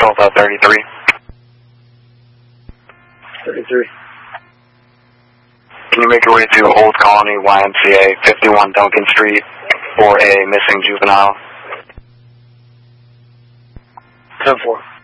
Delta 33. 33. Can you make your way to Old Colony YMCA, 51 Duncan Street, for a missing juvenile? 10-4.